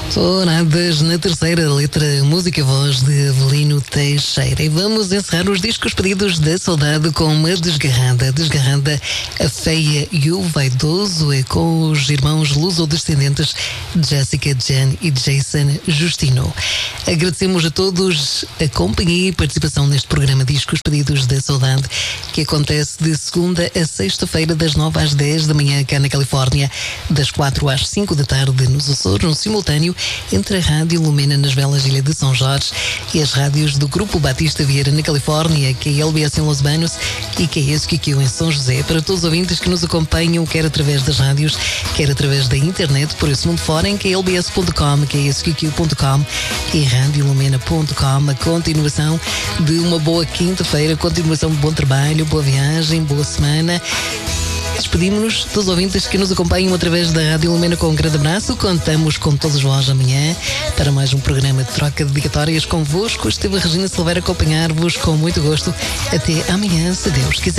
Touradas na terceira letra, música e voz de Avelino Teixeira. E vamos encerrar os discos pedidos da saudade com uma desgarrada. Desgarrada, a feia e o vaidoso é com os irmãos luso-descendentes Jessica, Jen e Jason Justino. Agradecemos a todos a companhia e participação neste programa Discos Pedidos da Saudade, que acontece de segunda a sexta-feira, das 9 às 10 da manhã, cá na Califórnia, das 4 às 5 da tarde nos Açores, no simultâneo entre a Rádio Lumena nas Belas Ilha de São Jorge e as rádios do Grupo Batista Vieira na Califórnia, que é a LBS em Los Banos e que é SQQ em São José. Para todos os ouvintes que nos acompanham, quer através das rádios, quer através da internet, por esse mundo fora, em que é lbs.com, que é SQQ.com e radiolumena.com. A continuação de uma boa quinta-feira, continuação de bom trabalho, boa viagem, boa semana. Despedimos-nos dos ouvintes que nos acompanham através da Rádio Lumena com um grande abraço. Contamos com todos vós amanhã para mais um programa de troca de dedicatórias convosco. Esteve a Regina Silveira a acompanhar-vos com muito gosto. Até amanhã, se Deus quiser.